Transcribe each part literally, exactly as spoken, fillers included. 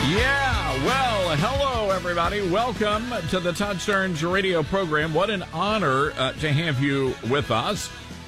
Yeah, well, hello, everybody. Welcome to the Todd Stearns radio program. What an honor uh, to have you with us.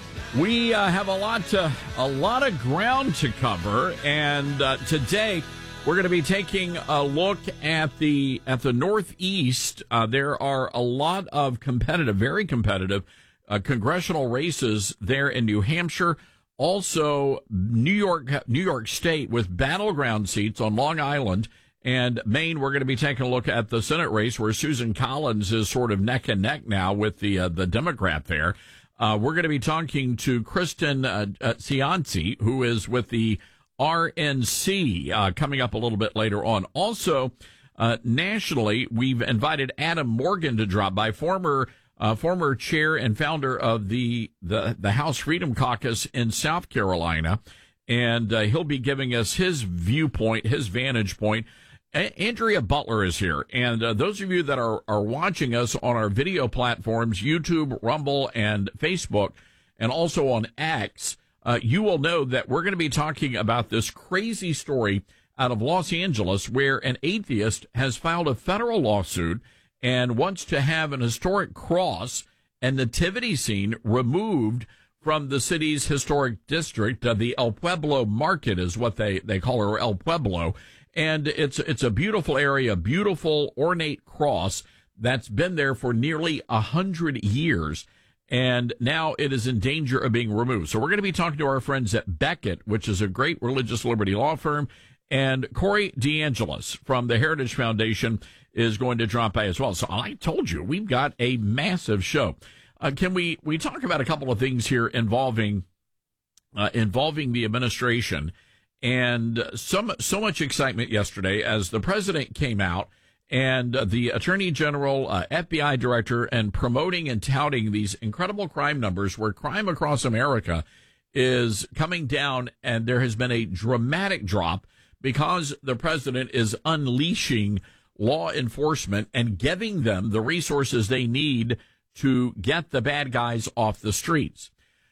We uh, have a lot to, a lot of ground to cover, and uh, today we're going to be taking a look at the at the Northeast. Uh, there are a lot of competitive, very competitive uh, congressional races there in New Hampshire. Also, New York, New York State with battleground seats on Long Island. And Maine, we're going to be taking a look at the Senate race where Susan Collins is sort of neck and neck now with the uh, the Democrat there. Uh, we're going to be talking to Kristen uh, uh, Cianci, who is with the R N C, uh, coming up a little bit later on. Also, uh, nationally, we've invited Adam Morgan to drop by, former uh, former chair and founder of the, the, the House Freedom Caucus in South Carolina. And uh, he'll be giving us his viewpoint, his vantage point. Andrea Butler is here, and uh, those of you that are, are watching us on our video platforms, YouTube, Rumble, and Facebook, and also on X, uh, you will know that we're going to be talking about this crazy story out of Los Angeles where an atheist has filed a federal lawsuit and wants to have an historic cross and nativity scene removed from the city's historic district. Uh, the El Pueblo Market is what they, they call her, El Pueblo. And it's, it's a beautiful area, beautiful ornate cross that's been there for nearly a hundred years. And now it is in danger of being removed. So we're going to be talking to our friends at Beckett, which is a great religious liberty law firm. And Corey DeAngelis from the Heritage Foundation is going to drop by as well. So I told you, we've got a massive show. Uh, can we, we talk about a couple of things here involving, uh, involving the administration? And some, so much excitement yesterday as the president came out and uh, the attorney general, uh, F B I director, and promoting and touting these incredible crime numbers where crime across America is coming down. And there has been a dramatic drop because the president is unleashing law enforcement and giving them the resources they need to get the bad guys off the streets.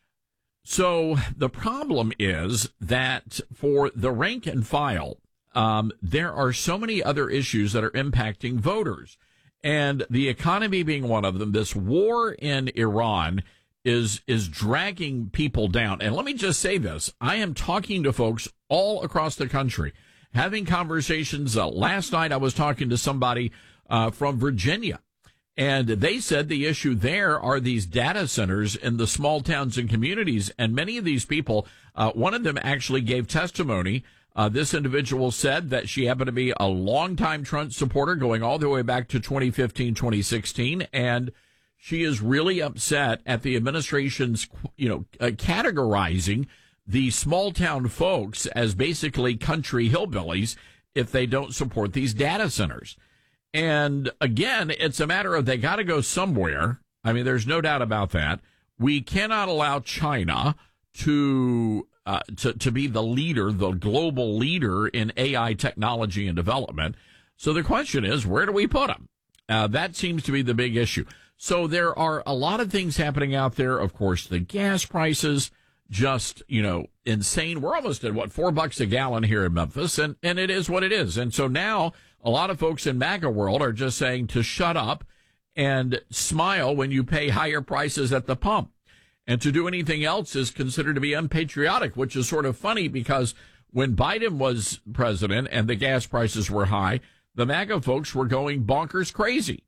So the problem is that for the rank and file, um, there are so many other issues that are impacting voters, and the economy being one of them. This war in Iran is is dragging people down. And let me just say this. I am talking to folks all across the country, having conversations. Uh, last night I was talking to somebody uh, from Virginia. And they said the issue there are these data centers in the small towns and communities. And many of these people, uh, one of them actually gave testimony. Uh, this individual said that she happened to be a longtime Trump supporter going all the way back to twenty fifteen, twenty sixteen. And she is really upset at the administration's, you know, uh, categorizing the small town folks as basically country hillbillies if they don't support these data centers. And again, it's a matter of they got to go somewhere. I mean, there's no doubt about that. We cannot allow China to, uh, to, to be the leader, the global leader in A I technology and development. So the question is, where do we put them? Uh, that seems to be the big issue. So there are a lot of things happening out there. Of course, the gas prices, just, you know, insane. We're almost at what, four bucks a gallon here in Memphis, and, and it is what it is. And so now a lot of folks in MAGA world are just saying to shut up and smile when you pay higher prices at the pump. And to do anything else is considered to be unpatriotic, which is sort of funny because when Biden was president and the gas prices were high, the MAGA folks were going bonkers crazy.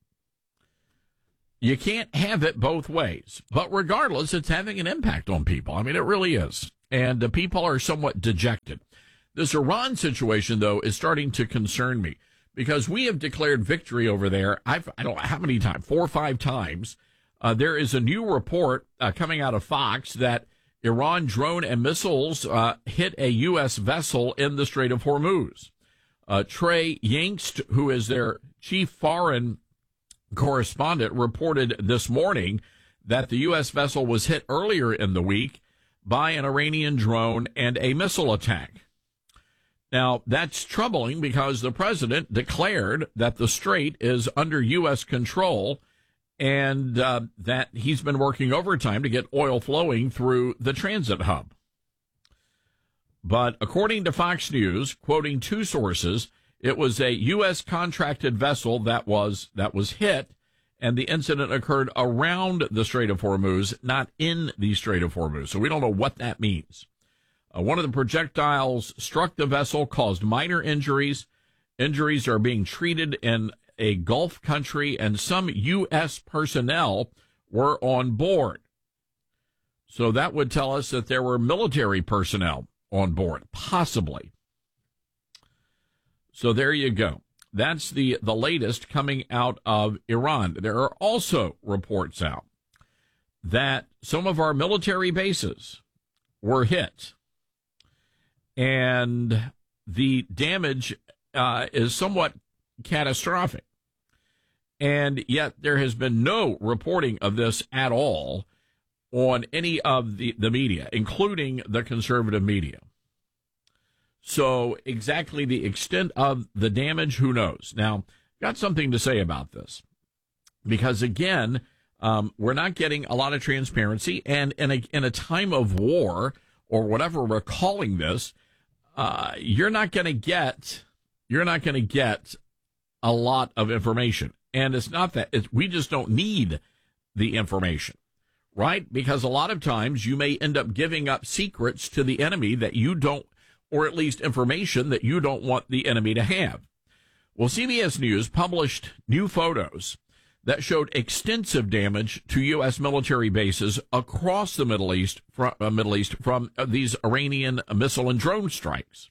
You can't have it both ways. But regardless, it's having an impact on people. I mean, it really is. And the people are somewhat dejected. This Iran situation, though, is starting to concern me because we have declared victory over there. I've, I don't know how many times, four or five times. Uh, there is a new report uh, coming out of Fox that Iran drone and missiles uh, hit a U S vessel in the Strait of Hormuz. Uh, Trey Yingst, who is their chief foreign correspondent, reported this morning that the U S vessel was hit earlier in the week by an Iranian drone and a missile attack. Now, that's troubling because the president declared that the strait is under U S control and uh, that he's been working overtime to get oil flowing through the transit hub. But according to Fox News, quoting two sources, It was a U S contracted vessel that was that was hit, and the incident occurred around the Strait of Hormuz, not in the Strait of Hormuz. So we don't know what that means. Uh, one of the projectiles struck the vessel, caused minor injuries. Injuries are being treated in a Gulf country, and some U S personnel were on board. So that would tell us that there were military personnel on board, possibly. So there you go. That's the, the latest coming out of Iran. There are also reports out that some of our military bases were hit, and the damage uh, is somewhat catastrophic. And yet there has been no reporting of this at all on any of the, the media, including the conservative media. So exactly the extent of the damage, who knows? Now, got something to say about this. Because, again, um, we're not getting a lot of transparency. And in a, in a time of war, or whatever we're calling this, uh, you're not going to get you're not going to get a lot of information. And it's not that it's, we just don't need the information, right? Because a lot of times you may end up giving up secrets to the enemy that you don't, or at least information that you don't want the enemy to have. Well, C B S News published new photos that showed extensive damage to U S military bases across the Middle East from, uh, Middle East from uh, these Iranian missile and drone strikes.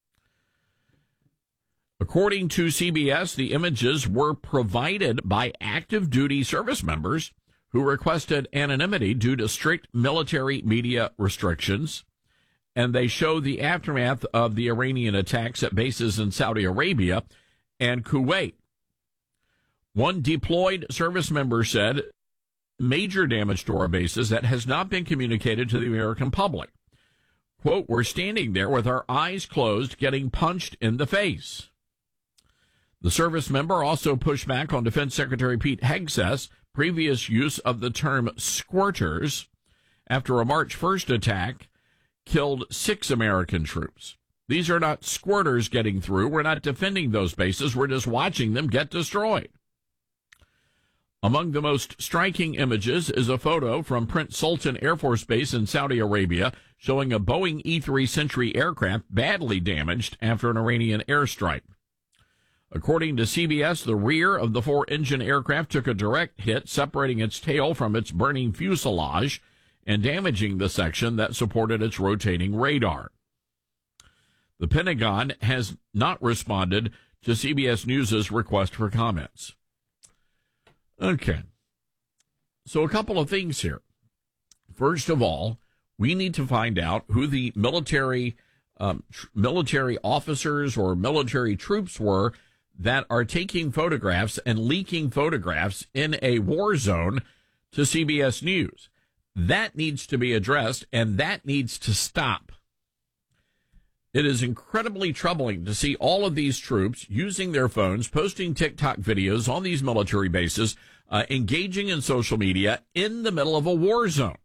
According to C B S, the images were provided by active duty service members who requested anonymity due to strict military media restrictions. And they show the aftermath of the Iranian attacks at bases in Saudi Arabia and Kuwait. One deployed service member said, major damage to our bases that has not been communicated to the American public. Quote, we're standing there with our eyes closed, getting punched in the face. The service member also pushed back on Defense Secretary Pete Hegseth's previous use of the term squirters after a March first attack killed six American troops. These are not squirters getting through. We're not defending those bases. We're just watching them get destroyed. Among the most striking images is a photo from Prince Sultan Air Force Base in Saudi Arabia showing a Boeing E three Sentry aircraft badly damaged after an Iranian airstrike. According to C B S, the rear of the four-engine aircraft took a direct hit, separating its tail from its burning fuselage and damaging the section that supported its rotating radar. The Pentagon has not responded to C B S News' request for comments. Okay. So a couple of things here. First of all, we need to find out who the military um, tr- military officers or military troops were that are taking photographs and leaking photographs in a war zone to C B S News. That needs to be addressed, and that needs to stop. It is incredibly troubling to see all of these troops using their phones, posting TikTok videos on these military bases, uh, engaging in social media in the middle of a war zone.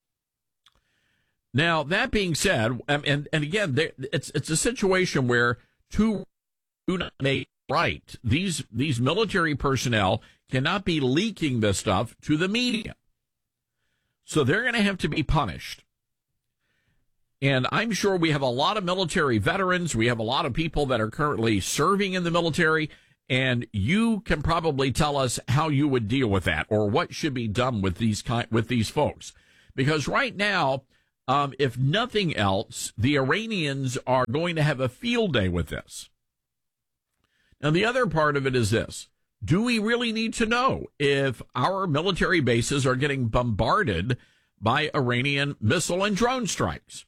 Now, that being said, um, and, and again, there, it's it's a situation where two do not make right. These these military personnel cannot be leaking this stuff to the media. So they're going to have to be punished. And I'm sure we have a lot of military veterans. We have a lot of people that are currently serving in the military. And you can probably tell us how you would deal with that or what should be done with these kind, with these folks. Because right now, um, if nothing else, the Iranians are going to have a field day with this. Now, the other part of it is this. Do we really need to know if our military bases are getting bombarded by Iranian missile and drone strikes?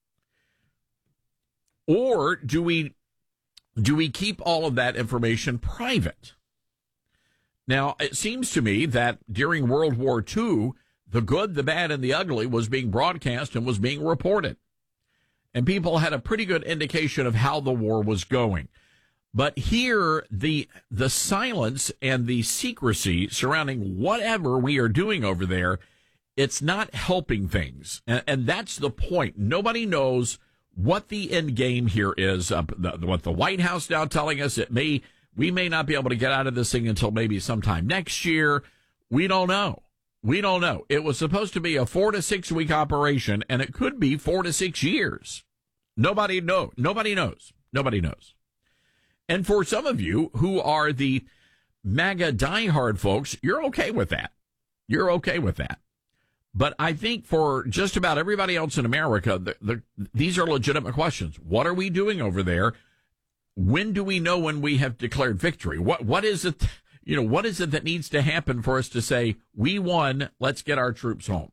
Or do we do we keep all of that information private? Now, it seems to me that during World War Two, the good, the bad, and the ugly was being broadcast and was being reported. And people had a pretty good indication of how the war was going. But here, the the silence and the secrecy surrounding whatever we are doing over there, it's not helping things. And, and that's the point. Nobody knows what the end game here is, uh, the, what the White House now telling us, it may we may not be able to get out of this thing until maybe sometime next year. We don't know. We don't know. It was supposed to be a four to six week operation, and it could be four to six years. Nobody know. Nobody knows. Nobody knows. And for some of you who are the MAGA diehard folks, you're okay with that. You're okay with that. But I think for just about everybody else in America, the, the, these are legitimate questions. What are we doing over there? When do we know when we have declared victory? What what is it? You know, what is it that needs to happen for us to say we won? Let's get our troops home.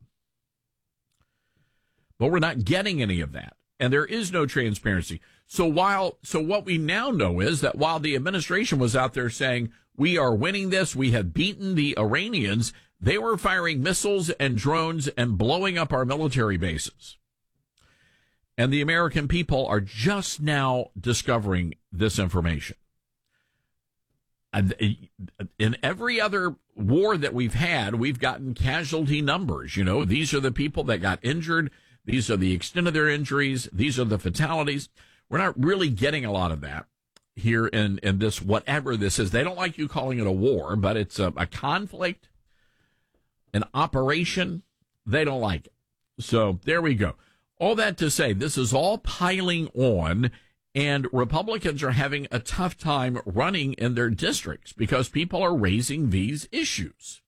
But we're not getting any of that, and there is no transparency. So while so what we now know is that while the administration was out there saying we are winning this, we have beaten the Iranians, they were firing missiles and drones and blowing up our military bases. And the American people are just now discovering this information. In every other war that we've had, we've gotten casualty numbers. You know, these are the people that got injured. These are the extent of their injuries. These are the fatalities. We're not really getting a lot of that here in, in this, whatever this is. They don't like you calling it a war, but it's a, a conflict, an operation. They don't like it. So there we go. All that to say, this is all piling on, and Republicans are having a tough time running in their districts because people are raising these issues.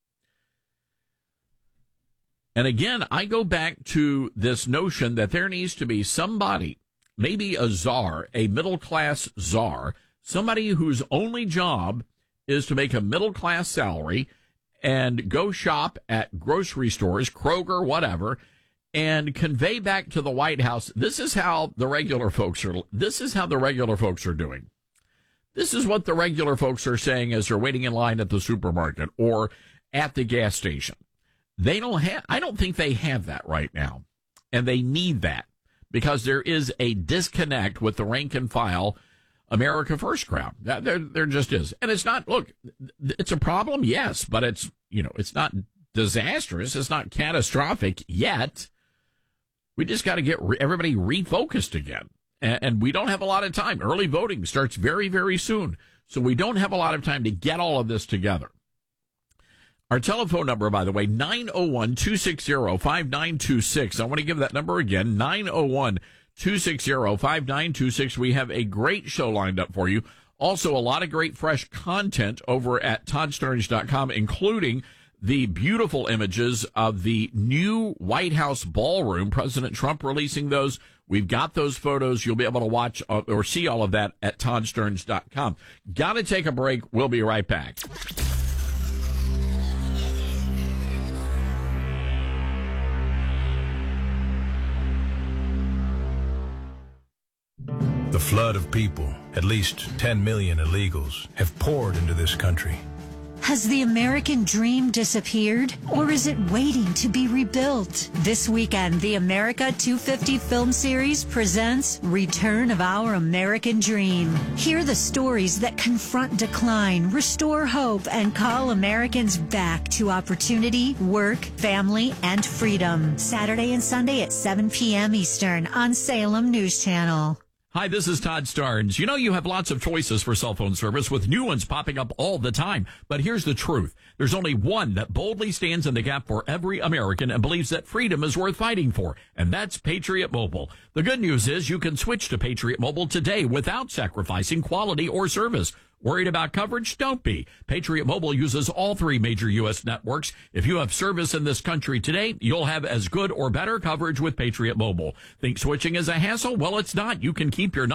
And again, I go back to this notion that there needs to be somebody, maybe a czar, a middle-class czar, somebody whose only job is to make a middle-class salary and go shop at grocery stores, Kroger, whatever, and convey back to the White House, this is how the regular folks are, this is how the regular folks are doing. This is what the regular folks are saying as they're waiting in line at the supermarket or at the gas station. They don't have, I don't think they have that right now. And they need that because there is a disconnect with the rank and file America First crowd. There, there just is. And it's not, look, it's a problem, yes, but it's, you know, it's not disastrous. It's not catastrophic yet. We just got to get re- everybody refocused again. And, and we don't have a lot of time. Early voting starts very, very soon. So we don't have a lot of time to get all of this together. Our telephone number, by the way, nine oh one, two six zero, five nine two six. I want to give that number again, nine oh one, two six zero, five nine two six. We have a great show lined up for you. Also, a lot of great fresh content over at todd starnes dot com, including the beautiful images of the new White House ballroom, President Trump releasing those. We've got those photos. You'll be able to watch or see all of that at todd starnes dot com. Got to take a break. We'll be right back. The flood of people, at least ten million illegals, have poured into this country. Has the American dream disappeared, or is it waiting to be rebuilt? This weekend, the America two fifty film series presents Return of Our American Dream. Hear the stories that confront decline, restore hope, and call Americans back to opportunity, work, family, and freedom. Saturday and Sunday at seven p.m. Eastern on Salem News Channel. Hi, this is Todd Starnes. You know, you have lots of choices for cell phone service with new ones popping up all the time. But here's the truth. There's only one that boldly stands in the gap for every American and believes that freedom is worth fighting for, and that's Patriot Mobile. The good news is you can switch to Patriot Mobile today without sacrificing quality or service. Worried about coverage? Don't be. Patriot Mobile uses all three major U S networks. If you have service in this country today, you'll have as good or better coverage with Patriot Mobile. Think switching is a hassle? Well, it's not. You can keep your